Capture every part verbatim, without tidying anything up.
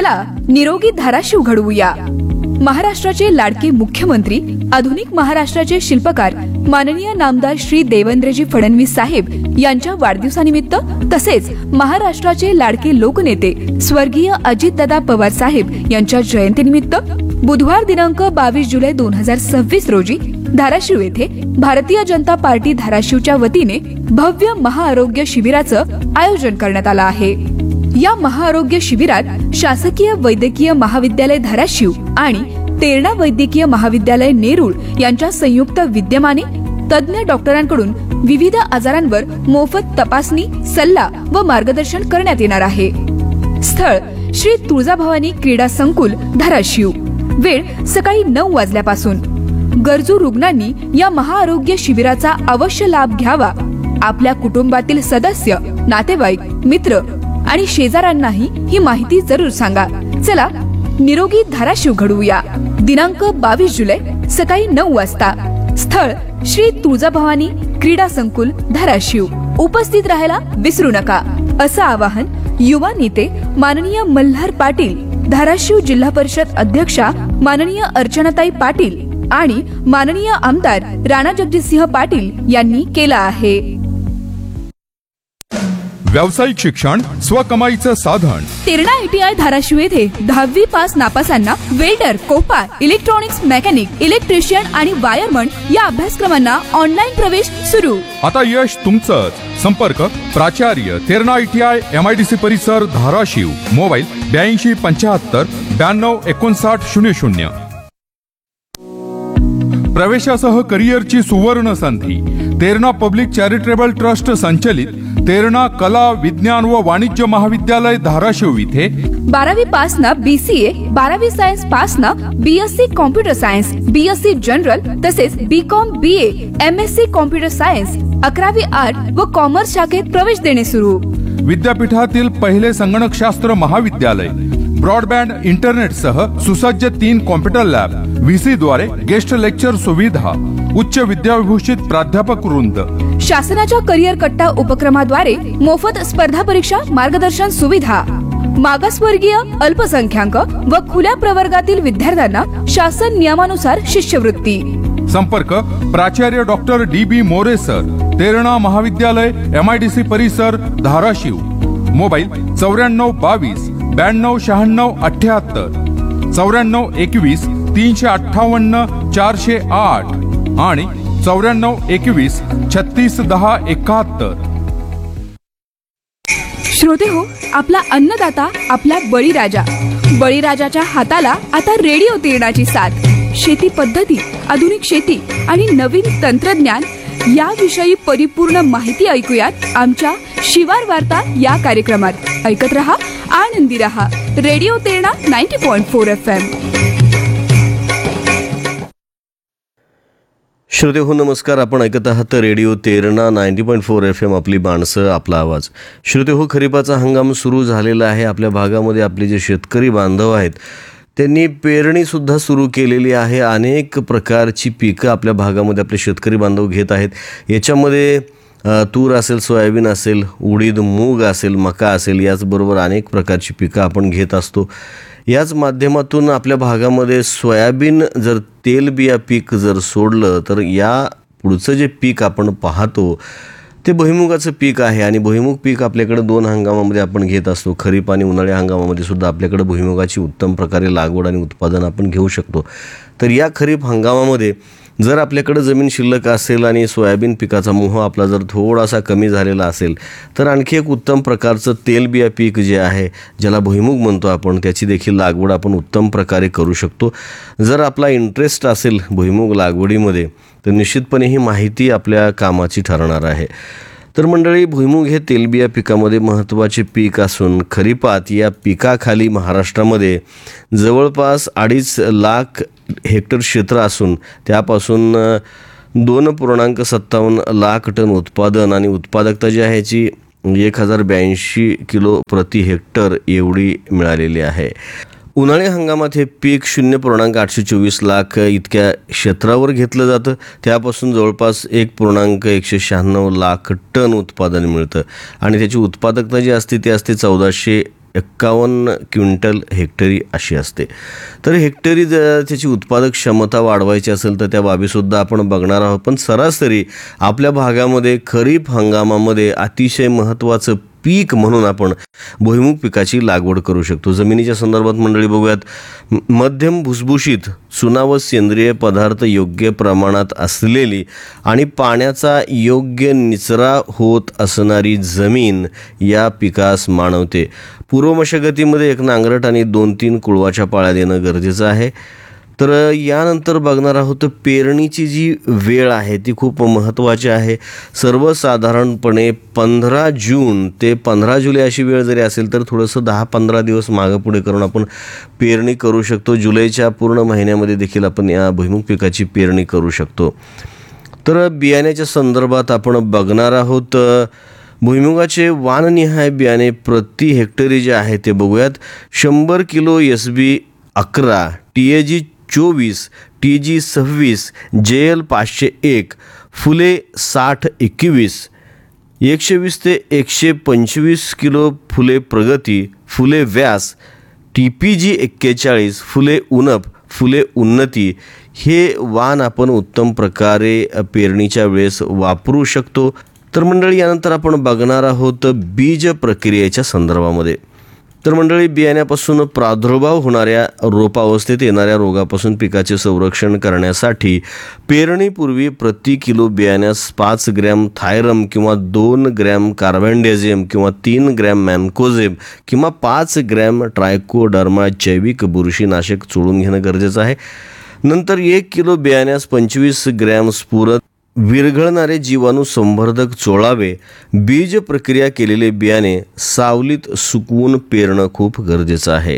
चला निरोगी धाराशिव घडवूया. महाराष्ट्राचे लाडके मुख्यमंत्री, आधुनिक महाराष्ट्राचे शिल्पकार माननीय नामदार श्री देवेंद्रजी फडणवीस साहेब यांच्या वाढदिवसानिमित्त तसेच महाराष्ट्राचे लाडके लोकनेते स्वर्गीय अजितदादा पवार साहेब यांच्या जयंतीनिमित्त बुधवार दिनांक बावीस जुलै दोन हजार सव्वीस रोजी धाराशिव येथे भारतीय जनता पार्टी धाराशिवच्या वतीने भव्य महाआरोग्य शिबिराचं आयोजन करण्यात आलं आहे. या महाआरोग्य शिबिरात शासकीय वैद्यकीय महाविद्यालय धाराशिव आणि तेरणा वैद्यकीय महाविद्यालय नेरूळ यांच्या संयुक्त विद्यमाने तज्ञ डॉक्टरांकडून विविध आजारांवर मोफत तपासणी, सल्ला व मार्गदर्शन करण्यात येणार आहे. स्थळ श्री तुळजाभवानी क्रीडा संकुल धाराशिव. वेळ सकाळी नऊ वाजल्यापासून. गरजू रुग्णांनी या महाआरोग्य शिबिराचा अवश्य लाभ घ्यावा. आपल्या कुटुंबातील सदस्य, नातेवाईक, मित्र आणि शेजाऱ्यांनाही ही माहिती जरूर सांगा. चला निरोगी धाराशिव घडवूया. दिनांक बावीस जुलै सकाळी नऊ वाजता. स्थळ श्री तुळजाभवानी क्रीडा संकुल धाराशिव. उपस्थित राहायला विसरू नका, असं आवाहन युवा नेते माननीय मल्हार पाटील, धाराशिव जिल्हा परिषद अध्यक्षा माननीय अर्चनाताई पाटील आणि माननीय आमदार राणा जगजितसिंह पाटील यांनी केला आहे. व्यावसायिक शिक्षण स्वकमाईचं साधन. तेरणा आयटीआय धाराशिव येथे दहावी pass नापासांना welder, Copa, electronics mechanic, electrician आणि वायरमन या अभ्यासक्रमांना ऑनलाईन प्रवेश सुरू. आता यश तुमचंच. संपर्क प्राचार्य तेरणा आयटीआय एमआयडीसी परिसर धाराशिव. मोबाईल ब्याऐंशी पंच्याहत्तर ब्याण्णव एकोणसाठ शून्य शून्य. प्रवेशासह करिअरची सुवर्ण संधी. तेरणा पब्लिक चॅरिटेबल ट्रस्ट संचलित तेरणा कला, विज्ञान व वाणिज्य महाविद्यालय धाराशिव इथे बारावी पास ना बीसीए, बारावी सायन्स पास ना BSc computer science, BSc general तसेच BCom, BA, MSc computer science, अकरावी आर्ट व कॉमर्स शाखेत प्रवेश देणे सुरू. विद्यापीठातील पहिले संगणकशास्त्र महाविद्यालय. ब्रॉडबँड इंटरनेटसह सुसज्ज तीन कॉम्प्युटर लॅब, व्हीसी द्वारे गेस्ट लेक्चर सुविधा, उच्च विद्याविभूषित प्राध्यापक वृंद. शासनाच्या करिअर कट्टा उपक्रमाद्वारे मोफत स्पर्धा परीक्षा मार्गदर्शन सुविधा. मागासवर्गीय, अल्पसंख्याक व खुल्या प्रवर्गातील विद्यार्थ्यांना शासन नियमानुसार शिष्यवृत्ती. संपर्क प्राचार्य डॉक्टर डी बी मोरे सर, तेरणा महाविद्यालय एमआयडीसी परिसर धाराशिव. मोबाईल चौऱ्याण्णव बावीस ब्याण्णव शहाण्णव अठ्याहत्तर, चौऱ्याण्णव एकवीस तीनशे अठ्ठावन्न चारशे आठ आणि चौऱ्याण्णव एकवीस छत्तीस दहा एकाहत्तर. श्रोते हो, आपला अन्नदाता आपला बळीराजा. बळीराजाच्या हाताला आता रेडिओ तेरणाची साथ. शेती पद्धती, आधुनिक शेती आणि नवीन तंत्रज्ञान याविषयी परिपूर्ण माहिती ऐकूयात आमच्या शिवार वार्ता या कार्यक्रमात. ऐकत रहा, आनंदी रहा. Radio Terna ninety point four F M. श्रोते हो नमस्कार. आपण ऐकत आहात radio Terna ninety point four F M. आपली माणसं, आपला आवाज. श्रोते हो, खरीपाचा हंगाम सुरू झालेला आहे. आपल्या भागामध्ये आपले जे शेतकरी बांधव आहेत त्यांनी पेरणीसुद्धा सुरू केलेली आहे. अनेक प्रकारची पिकं आपल्या भागामध्ये आपले शेतकरी बांधव घेत आहेत. याच्यामध्ये तूर असेल, सोयाबीन असेल, उडीद, मूग असेल, मका असेल, याचबरोबर अनेक प्रकारची पिकं आपण घेत असतो. याच माध्यमातून आपल्या भागामध्ये सोयाबीन जर तेलबिया पीक जर सोडलं तर या पुढचं जे पीक आपण पाहतो ते भुईमुगाचं पीक आहे. आणि भुईमुग पीक आपल्याकडे दोन हंगामामध्ये आपण घेत असतो. खरीप आणि उन्हाळी हंगामामध्ये सुद्धा आपल्याकडे भुईमुगाची उत्तम प्रकारे लागवड आणि उत्पादन आपण घेऊ शकतो. तर या खरीप हंगामामध्ये जर आपल्याकडे जमीन शिल्लक असेल आणि सोयाबीन पिकाचा मोह आपला जर थोडासा कमी झालेला असेल तर आणखी एक उत्तम प्रकारचं तेलबिया पीक जे आहे, ज्याला भुईमुग म्हणतो आपण, त्याची देखील लागवड आपण उत्तम प्रकारे करू शकतो. जर आपला इंटरेस्ट असेल भुईमुग लागवडीमध्ये तर निश्चितपणे ही माहिती आपल्या कामाची ठरणार आहे. तर मंडळी, भुईमुग हे तेलबिया पिकामध्ये महत्त्वाचे पीक असून खरीपात या पिकाखाली महाराष्ट्रामध्ये जवळपास अडीच लाख हेक्टर क्षेत्र असून त्यापासून दोन पूर्णांक सत्तावन्न लाख टन उत्पादन आणि उत्पादकता जी आहे याची एक हजार ब्याऐंशी किलो प्रति हेक्टर एवढी मिळालेली आहे. उन्हाळी हंगामात हे पीक शून्य पूर्णांक आठशे चोवीस लाख इतक्या क्षेत्रावर घेतलं जातं. त्यापासून जवळपास एक पूर्णांक एकशे शहाण्णव लाख टन उत्पादन मिळतं आणि त्याची उत्पादकता जी असते ती असते चौदाशे एक्कावन्न क्विंटल हेक्टरी अशी असते. तर हेक्टरी जर त्याची उत्पादक क्षमता वाढवायची असेल तर त्या बाबीसुद्धा आपण बघणार आहोत. पण सरासरी आपल्या भागामध्ये खरीप हंगामामध्ये अतिशय महत्त्वाचं पीक म्हणून आपण भुईमुग पिकाची लागवड करू शकतो. जमिनीच्या संदर्भात मंडळी बघूयात. मध्यम भुसभुशीत चुना व सेंद्रिय पदार्थ योग्य प्रमाणात असलेली आणि पाण्याचा योग्य निचरा होत असणारी जमीन या पिकास मानवते. पूर्व मशागतीमध्ये एक नांगरट आणि दोन तीन कुळवाच्या पाळ्या देणं गरजेचं आहे. तर यानंतर बघणार आहोत पेरणीची जी वेळ आहे ती खूप महत्त्वाची आहे. सर्वसाधारणपणे पंधरा जून ते पंधरा जुलै अशी वेळ जरी असेल तर थोडंसं दहा पंधरा दिवस मागं पुढे करून आपण पेरणी करू शकतो. जुलैच्या पूर्ण महिन्यामध्ये देखील आपण या भुईमुग पिकाची पेरणी करू शकतो. तर बियाण्याच्या संदर्भात आपण बघणार आहोत. भुईमुगाचे वाणनिहाय बियाणे प्रति हेक्टरी जे आहे ते बघूयात. शंभर किलो एस बी अकरा, टी ए जी चोवीस, टी जी सव्वीस, जे एल पाचशे एक, फुले साठ एकवीस, एकशे वीस ते एकशे पंचवीस किलो फुले प्रगती, फुले व्यास, टी पी जी एक्केचाळीस, फुले उन्नप, फुले उन्नती हे वाण आपण उत्तम प्रकारे पेरणीच्या वेळेस वापरू शकतो. तर मंडळी यानंतर आपण बघणार आहोत बीज प्रक्रियेच्या संदर्भामध्ये. तर मंडळी बियाण्यापासून प्रादुर्भाव होणाऱ्या रोपावस्थेत येणाऱ्या रोगापासून पिकाचे संरक्षण करण्यासाठी पेरणीपूर्वी प्रति किलो बियाण्यास पाच ग्रॅम थायरम किंवा दोन ग्रॅम कार्बेंडेझियम किंवा तीन ग्रॅम मॅन्कोझेब किंवा पाच ग्रॅम ट्रायकोडर्मा जैविक बुरशीनाशक चोळून घेणं गरजेचं आहे. नंतर एक किलो बियाण्यास पंचवीस ग्रॅम स्फुरद विरघळणारे जीवाणू संवर्धक चोळावे. बीज प्रक्रिया केलेले बियाणे सावलीत सुकवून पेरणं खूप गरजेचं आहे.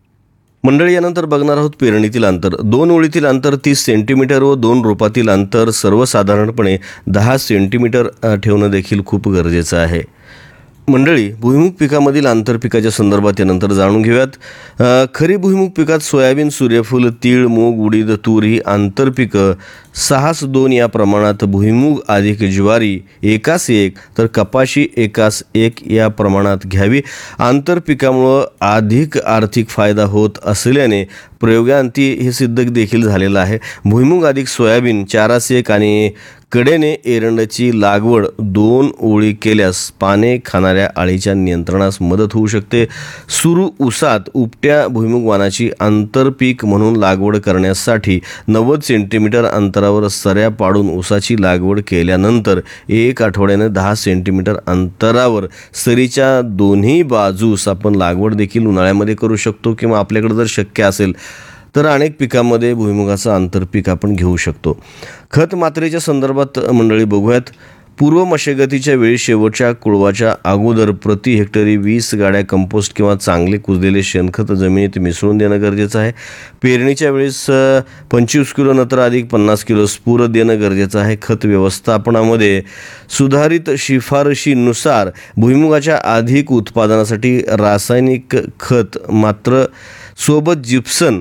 मंडळी यानंतर बघणार आहोत पेरणीतील अंतर. दोन ओळीतील अंतर तीस सेंटीमीटर व दोन रोपातील अंतर सर्वसाधारणपणे दहा सेंटीमीटर ठेवणं देखील खूप गरजेचं आहे. मंडळी भुईमुग पिकामधील आंतरपिकाच्या संदर्भात यानंतर जाणून घेऊयात. खरीप भुईमुग पिकात सोयाबीन, सूर्यफूल, तीळ, मूग, उडीद, तूर ही आंतरपिकं सहास दोन या प्रमाणात, भुईमुग अधिक ज्वारी एकास एक तर कपाशी एकास एक या प्रमाणात घ्यावी. आंतरपिकामुळं अधिक आर्थिक फायदा होत असल्याने प्रयोगांती हे सिद्ध देखील झालेलं आहे. भुईमुग अधिक सोयाबीन चारास एक आणि कडेने एरंडची लागवड दोन ओळी केल्यास पाने खाणाऱ्या अळीच्या नियंत्रणास मदत होऊ शकते. सुरू ऊसात उपट्या भुईमुग वाणाची आंतरपीक म्हणून लागवड करण्यासाठी नव्वद सेंटीमीटर अंतरावर सऱ्या पाडून ऊसाची लागवड केल्यानंतर एक आठवड्याने दहा सेंटीमीटर अंतरावर सरीच्या दोन्ही बाजूस आपण लागवड देखील उन्हाळ्यामध्ये करू शकतो किंवा आपल्याकडे जर शक्य असेल तर अनेक पिकांमध्ये भुईमुगाचं आंतरपीक आपण घेऊ शकतो. खत मात्रेच्या संदर्भात मंडळी बघूयात. पूर्व मशागतीच्या वेळी शेवटच्या कुळवाच्या अगोदर प्रति हेक्टरी वीस गाड्या कंपोस्ट किंवा चांगले कुजलेले शेणखत जमिनीत मिसळून देणं गरजेचं आहे. पेरणीच्या वेळेस पंचवीस किलो नंतर अधिक पन्नास किलो स्फुर देणं गरजेचं आहे. खत व्यवस्थापनामध्ये सुधारित शिफारशीनुसार भुईमुगाच्या अधिक उत्पादनासाठी रासायनिक खत मात्र सोबत जिप्सन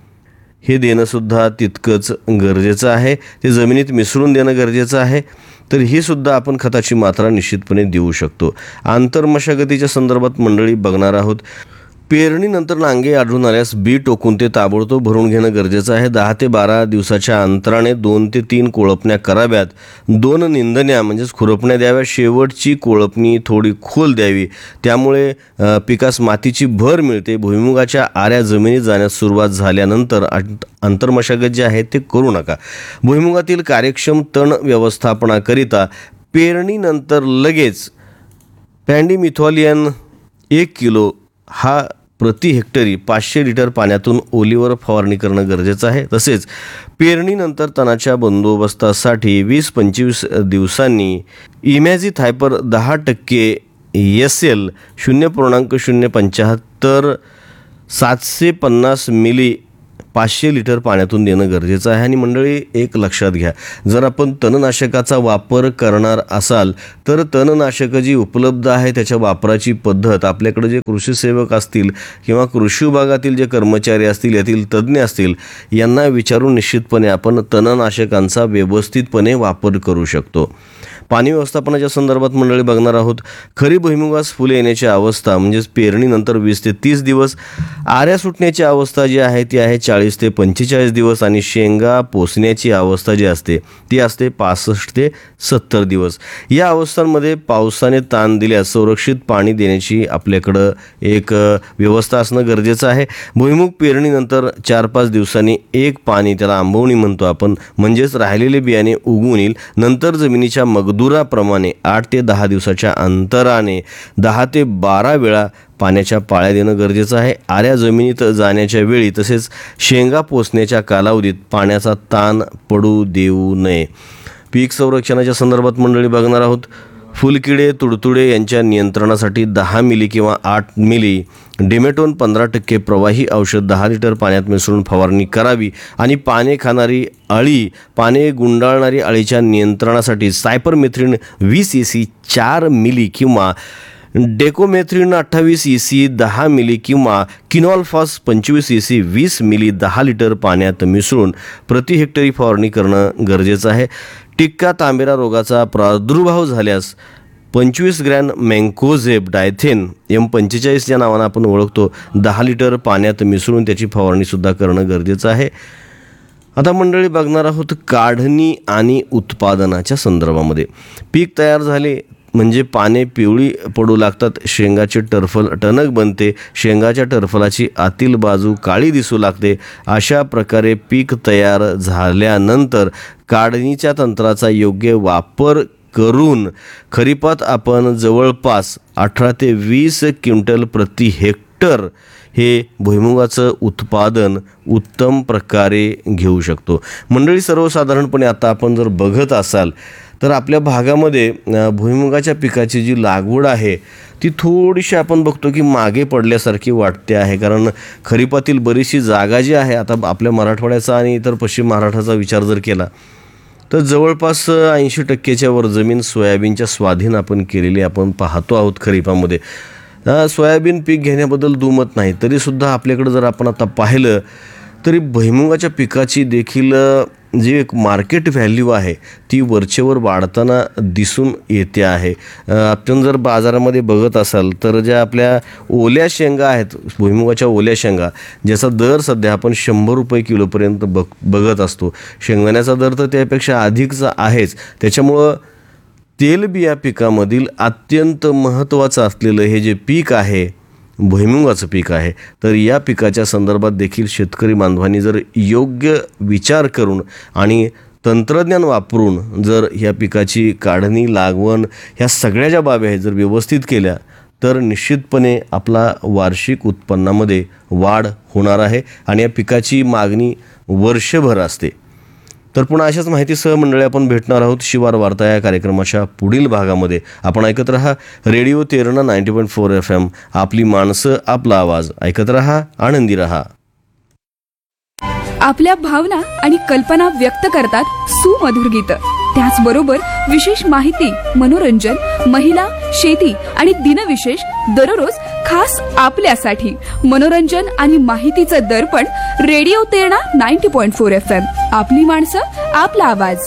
हे देणंसुद्धा तितकंच गरजेचं आहे. ते जमिनीत मिसळून देणं गरजेचं आहे. तर ही सुद्धा आपण खताची मात्रा निश्चितपणे देऊ शकतो. आंतरमशागतीच्या संदर्भात मंडळी बघणार आहोत. पेरणीनंतर नांगे आढळून आल्यास बी टोकून ते ताबडतोब भरून घेणं गरजेचं आहे. दहा ते बारा दिवसाच्या अंतराने दोन ते तीन कोळपण्या कराव्यात. दोन निंदण्या म्हणजेच खुरपण्या द्याव्या. शेवटची कोळपणी थोडी खोल द्यावी. त्यामुळे पिकास मातीची भर मिळते. भुईमुगाच्या आऱ्या जमिनीत जाण्यास सुरुवात झाल्यानंतर आंतरमशागत जे आहे ते करू नका. भुईमुगातील कार्यक्षम तण व्यवस्थापनाकरिता पेरणीनंतर लगेच पॅन्डिमिथॉलियन एक किलो हा प्रति हेक्टरी पाचशे लिटर पाण्यातून ओलीवर फवारणी करणं गरजेचं आहे. तसेच पेरणीनंतर तणाच्या बंदोबस्तासाठी वीस पंचवीस दिवसांनी इमॅझिथायपर दहा टक्के एस एल शून्य पूर्णांक शून्य पंच्याहत्तर सातशे पन्नास मिली पाचशे लिटर पाण्यातून देणं गरजेचं आहे. आणि मंडळी एक लक्षात घ्या, जर आपण तणनाशकाचा वापर करणार असाल तर तणनाशकं जी उपलब्ध आहे त्याच्या वापराची पद्धत आपल्याकडे जे कृषी सेवक असतील किंवा कृषी विभागातील जे कर्मचारी असतील, यातील तज्ज्ञ असतील, यांना विचारून निश्चितपणे आपण तणनाशकांचा व्यवस्थितपणे वापर करू शकतो. पाणी व्यवस्थापनाच्या संदर्भात मंडळी बघणार आहोत. खरीप भुईमुगास फुले येण्याची अवस्था म्हणजेच पेरणीनंतर वीस ते तीस दिवस, आऱ्या सुटण्याची अवस्था जी आहे ती आहे चाळीस ते पंचेचाळीस दिवस आणि शेंगा पोसण्याची अवस्था जी असते ती असते पासष्ट ते सत्तर दिवस. या अवस्थांमध्ये पावसाने ताण दिल्यास संरक्षित पाणी देण्याची आपल्याकडं एक व्यवस्था असणं गरजेचं आहे. भुईमुग पेरणीनंतर चार पाच दिवसांनी एक पाणी, त्याला आंबवणी म्हणतो आपण, म्हणजेच राहिलेले बियाणे उगवून येईल. नंतर जमिनीच्या मगदुराप्रमाणे आठ ते दहा दिवसाच्या अंतराने दहा ते बारा वेळा पाण्याच्या पाळ्या देणं गरजेचं आहे. आऱ्या जमिनीत जाण्याच्या वेळी तसेच शेंगा पोसण्याच्या कालावधीत पाण्याचा ताण पडू देऊ नये. पीक संरक्षणाच्या संदर्भात मंडळी बघणार आहोत. फुलकिडे, तुडतुडे यांच्या नियंत्रणासाठी दहा मिली किंवा आठ मिली डेमेटोन पंधरा टक्के प्रवाही औषध दहा लिटर पाण्यात मिसळून फवारणी करावी. आणि पाने खाणारी अळी, पाने गुंडाळणारी अळीच्या नियंत्रणासाठी सायपरमेथ्रिन वीस ई सी चार मिली किंवा डेकोमेथ्रिन अठ्ठावीस ई सी दहा मिली किंवा किनॉल्फॉस पंचवीस ई सी वीस मिली दहा लिटर पाण्यात मिसळून प्रति हेक्टरी फवारणी करणं गरजेचं आहे. टिक्का तांबेरा रोगाचा प्रादुर्भाव झाल्यास पंचवीस ग्रॅम मँकोझेब डायथेन एम पंचेचाळीस या नावानं आपण ओळखतो, दहा लिटर पाण्यात मिसळून त्याची फवारणीसुद्धा करणं गरजेचं आहे. आता मंडळी बघणार आहोत काढणी आणि उत्पादनाच्या संदर्भामध्ये. पीक तयार झाले म्हणजे पाने पिवळी पडू लागतात, शेंगाचे टरफल टणक बनते, शेंगाच्या टरफलाची आतील बाजू काळी दिसू लागते. अशा प्रकारे पीक तयार झाल्यानंतर काढणीच्या तंत्राचा योग्य वापर करून खरीपात आपण जवळपास अठरा ते वीस क्विंटल प्रति हेक्टर हे भुईमुगाचं उत्पादन उत्तम प्रकारे घेऊ शकतो. मंडळी सर्वसाधारणपणे आता आपण जर बघत असाल तर आपल्या भागामध्ये भुईमुगाच्या पिकाची जी लागवड आहे ती थोडीशी आपण बघतो की मागे पडल्यासारखी वाटते आहे. कारण खरीपातील बरीचशी जागा जी आहे, आता आपल्या मराठवाड्याचा आणि इतर पश्चिम महाराष्ट्राचा विचार जर केला तर जवळपास ऐंशी टक्केच्या वर जमीन सोयाबीनच्या स्वाधीन आपण केलेली आपण पाहतो आहोत खरीपामध्ये. सोयाबीन पीक घेण्याबद्दल दुमत नाही, तरीसुद्धा आपल्याकडं जर आपण आता पाहिलं तरी भुईमुगाच्या पिकाची देखील जी एक मार्केट व्हॅल्यू आहे ती वरचेवर वाढताना दिसून येते आहे. आपण जर बाजारामध्ये बघत असाल तर ज्या आपल्या ओल्या शेंगा आहेत, भुईमुगाच्या ओल्या शेंगा, ज्याचा दर सध्या आपण शंभर रुपये किलोपर्यंत बघ बघत असतो. शेंगदाण्याचा दर तर त्यापेक्षा अधिकचा आहेच. त्याच्यामुळं तेलबिया पिकामधील अत्यंत महत्त्वाचं असलेलं हे जे पीक आहे, भुईमुगाचं पीक आहे, तर या पिकाच्या संदर्भात देखील शेतकरी बांधवांनी जर योग्य विचार करून आणि तंत्रज्ञान वापरून जर या पिकाची काढणी, लागवण ह्या सगळ्या ज्या बाबी आहेत जर व्यवस्थित केल्या तर निश्चितपणे आपला वार्षिक उत्पन्नामध्ये वाढ होणार आहे आणि या पिकाची मागणी वर्षभर असते. तर पुन्हा अशाच माहितीसह मंडळी आपण भेटणार आहोत शिवार वार्ता या कार्यक्रमाच्या पुढील भागामध्ये. आपण ऐकत रहा radio Terna ninety point four F M, आपली माणसं आपला आवाज. ऐकत रहा, आनंदी रहा. आपल्या भावना आणि कल्पना व्यक्त करतात सुमधुर गीत. त्याचबरोबर विशेष माहिती, मनोरंजन, महिला, शेती आणि दिनविशेष दररोज खास आपल्यासाठी. मनोरंजन आणि माहितीचं दर्पण radio Terna ninety point four F M, आपली माणसं आपला आवाज.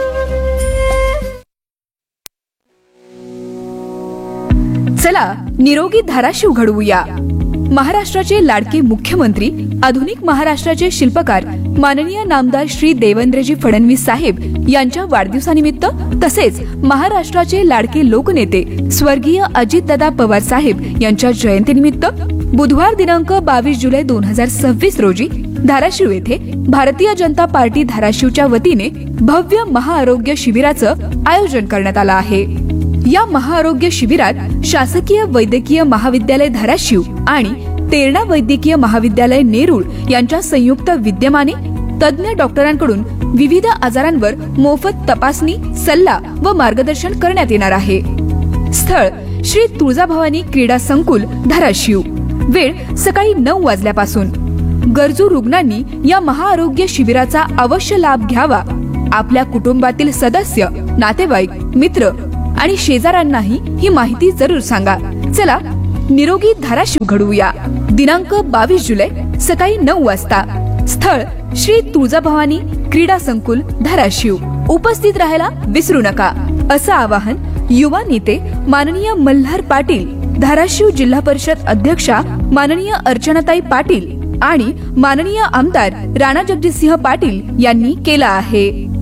चला निरोगी धाराशिव घडवूया. महाराष्ट्राचे लाडके मुख्यमंत्री, आधुनिक महाराष्ट्राचे शिल्पकार माननीय नामदार श्री देवेंद्रजी फडणवीस साहेब यांच्या वाढदिवसानिमित्त तसेच महाराष्ट्राचे लाडके लोकनेते स्वर्गीय अजितदादा पवार साहेब यांच्या जयंतीनिमित्त बुधवार दिनांक बावीस जुलै दोन हजार सव्वीस रोजी धाराशिव येथे भारतीय जनता पार्टी धाराशिवच्या वतीने भव्य महाआरोग्य शिबिराचं आयोजन करण्यात आलं आहे. या महाआरोग्य शिबिरात शासकीय वैद्यकीय महाविद्यालय धाराशिव आणि तेरणा वैद्यकीय महाविद्यालय नेरूळ यांच्या संयुक्त विद्यमाने तज्ञ डॉक्टरांकडून विविध आजारांवर मोफत तपासणी, सल्ला व मार्गदर्शन करण्यात येणार आहे. स्थळ श्री तुळजाभवानी क्रीडा संकुल धाराशिव. वेळ सकाळी नऊ वाजल्यापासून. गरजू रुग्णांनी या महाआरोग्य शिबिराचा अवश्य लाभ घ्यावा. आपल्या कुटुंबातील सदस्य, नातेवाईक, मित्र आणि शेजाऱ्यांनाही ही माहिती जरूर सांगा. चला निरोगी धाराशिव घडवूया. दिनांक बावीस जुलै सकाळी नऊ वाजता. स्थळ श्री तुळजाभवानी क्रीडा संकुल धाराशिव. उपस्थित राहायला विसरू नका, असं आवाहन युवा नेते माननीय मल्हार पाटील, धाराशिव जिल्हा परिषद अध्यक्षा माननीय अर्चनाताई पाटील आणि माननीय आमदार राणा जगजितसिंह पाटील यांनी केलं आहे.